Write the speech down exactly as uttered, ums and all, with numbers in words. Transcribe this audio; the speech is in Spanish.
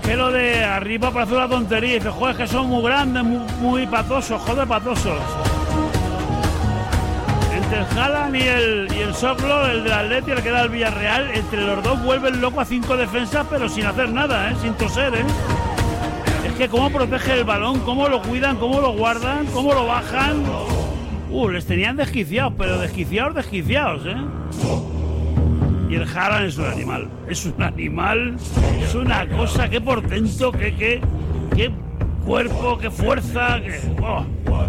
que lo de arriba parece una tontería. Y dice, joder, que son muy grandes, muy, muy patosos, joder, patosos. Entre el Haaland y el, y el Soklo, el del Atleti, el que da el Villarreal, entre los dos vuelven loco a cinco defensas, pero sin hacer nada, ¿eh? Sin toser, ¿eh? Es que cómo protege el balón, cómo lo cuidan, cómo lo guardan, cómo lo bajan. Uh, les tenían desquiciados, pero desquiciados, desquiciados, ¿eh? Y el Haaland es un animal, es un animal, es una cosa, qué portento, qué, qué, qué cuerpo, qué fuerza, qué... Oh.